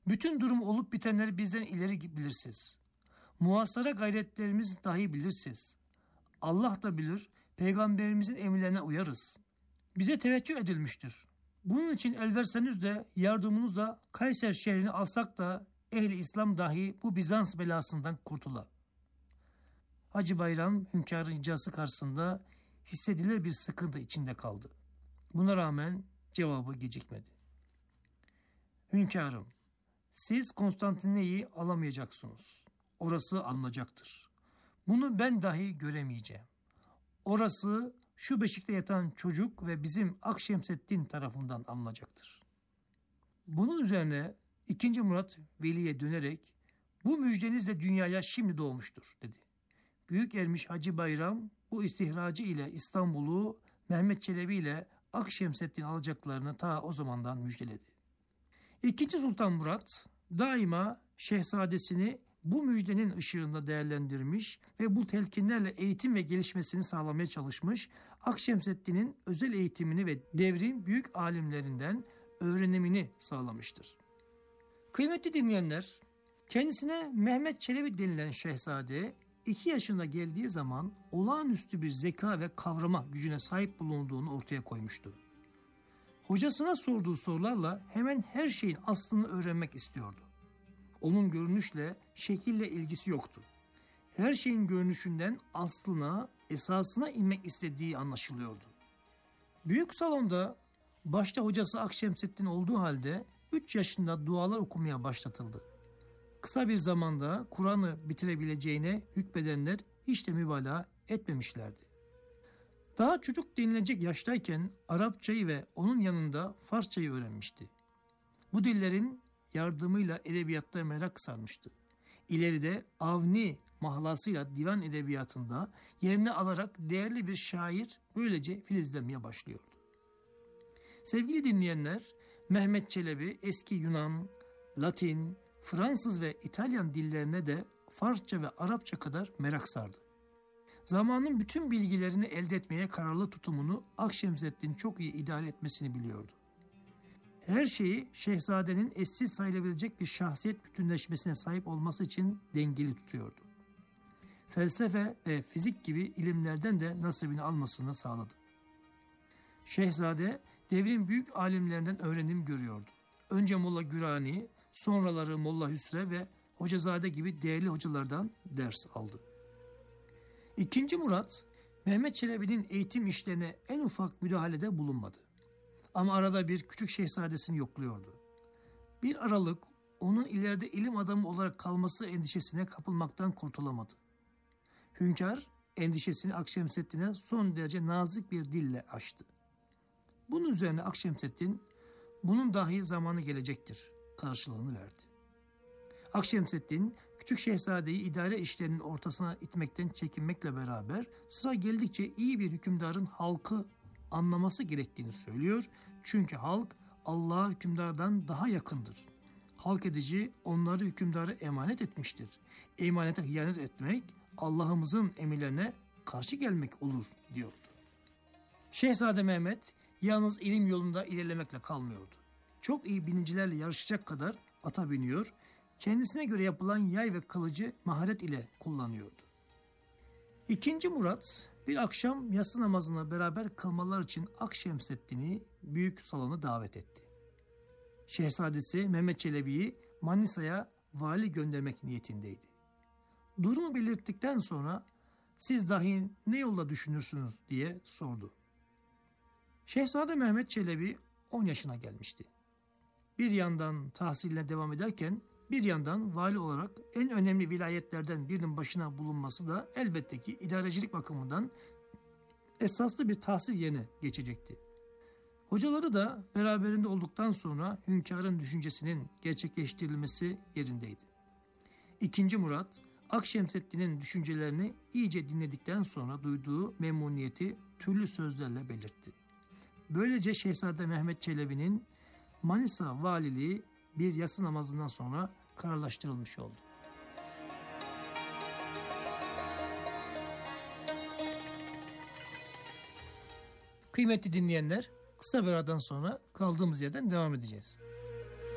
Bütün durum olup bitenleri bizden ileri bilirsiniz. Muhasara gayretlerimiz dahi bilirsiniz. Allah da bilir, peygamberimizin emirlerine uyarız. Bize teveccüh edilmiştir. Bunun için el verseniz de yardımınızla Kayser şehrini alsak da ehli İslam dahi bu Bizans belasından kurtula. Hacı Bayram hünkârın icası karşısında hissedilir bir sıkıntı içinde kaldı. Buna rağmen cevabı gecikmedi. Hünkârım, siz Konstantinye'yi alamayacaksınız. Orası alınacaktır. Bunu ben dahi göremeyeceğim. Orası şu beşikte yatan çocuk ve bizim Akşemseddin tarafından alınacaktır. Bunun üzerine 2. Murat Veli'ye dönerek bu müjdeniz de dünyaya şimdi doğmuştur dedi. Büyük Ermiş Hacı Bayram bu istihracı ile İstanbul'u Mehmet Çelebi ile Akşemseddin alacaklarını ta o zamandan müjdeledi. 2. Sultan Murat daima şehzadesini bu müjdenin ışığında değerlendirmiş ve bu telkinlerle eğitim ve gelişmesini sağlamaya çalışmış, Akşemseddin'in özel eğitimini ve devrin büyük alimlerinden öğrenimini sağlamıştır. Kıymetli dinleyenler, kendisine Mehmet Çelebi denilen şehzade 2 yaşına geldiği zaman olağanüstü bir zeka ve kavrama gücüne sahip bulunduğunu ortaya koymuştu. Hocasına sorduğu sorularla hemen her şeyin aslını öğrenmek istiyordu. Onun görünüşle, şekille ilgisi yoktu. Her şeyin görünüşünden aslına, esasına inmek istediği anlaşılıyordu. Büyük salonda başta hocası Akşemseddin olduğu halde 3 yaşında dualar okumaya başlatıldı. Kısa bir zamanda Kur'an'ı bitirebileceğine hükmedenler hiç de mübalağa etmemişlerdi. Daha çocuk denilecek yaştayken Arapçayı ve onun yanında Farsçayı öğrenmişti. Bu dillerin yardımıyla edebiyatta merak sarmıştı. İleride Avni mahlasıyla divan edebiyatında yerini alarak değerli bir şair böylece filizlenmeye başlıyordu. Sevgili dinleyenler, Mehmet Çelebi eski Yunan, Latin, Fransız ve İtalyan dillerine de Farsça ve Arapça kadar merak sardı. Zamanın bütün bilgilerini elde etmeye kararlı tutumunu Akşemseddin çok iyi idare etmesini biliyordu. Her şeyi şehzadenin eşsiz sayılabilecek bir şahsiyet bütünleşmesine sahip olması için dengeli tutuyordu. Felsefe ve fizik gibi ilimlerden de nasibini almasını sağladı. Şehzade devrin büyük alimlerinden öğrenim görüyordu. Önce Molla Gürani, sonraları Molla Hüsrev ve Hocazade gibi değerli hocalardan ders aldı. 2. Murat, Mehmet Çelebi'nin eğitim işlerine en ufak müdahalede bulunmadı. Ama arada bir küçük şehzadesini yokluyordu. Bir aralık onun ileride ilim adamı olarak kalması endişesine kapılmaktan kurtulamadı. Hünkâr endişesini Akşemseddin'e son derece nazik bir dille açtı. Bunun üzerine Akşemseddin, bunun dahi zamanı gelecektir karşılığını verdi. Akşemseddin küçük şehzadeyi idare işlerinin ortasına itmekten çekinmekle beraber sıra geldikçe iyi bir hükümdarın halkı anlaması gerektiğini söylüyor. Çünkü halk Allah'a hükümdardan daha yakındır. Halk edici onları hükümdara emanet etmiştir. Emanete hıyanet etmek Allah'ımızın emirlerine karşı gelmek olur diyordu. Şehzade Mehmet yalnız ilim yolunda ilerlemekle kalmıyordu. Çok iyi binicilerle yarışacak kadar ata biniyor, kendisine göre yapılan yay ve kılıcı maharet ile kullanıyordu. 2. Murat bir akşam yatsı namazına beraber kılmalar için Akşemseddin'i büyük salona davet etti. Şehzadesi Mehmet Çelebi'yi Manisa'ya vali göndermek niyetindeydi. Durumu belirttikten sonra siz dahi ne yolla düşünürsünüz diye sordu. Şehzade Mehmet Çelebi 10 yaşına gelmişti. Bir yandan tahsiline devam ederken bir yandan vali olarak en önemli vilayetlerden birinin başına bulunması da elbette ki idarecilik bakımından esaslı bir tahsil yerine geçecekti. Hocaları da beraberinde olduktan sonra hünkârın düşüncesinin gerçekleştirilmesi yerindeydi. 2. Murat, Akşemseddin'in düşüncelerini iyice dinledikten sonra duyduğu memnuniyeti türlü sözlerle belirtti. Böylece Şehzade Mehmet Çelebi'nin Manisa valiliği bir yatsı namazından sonra kararlaştırılmış oldu. Kıymetli dinleyenler, kısa bir aradan sonra kaldığımız yerden devam edeceğiz.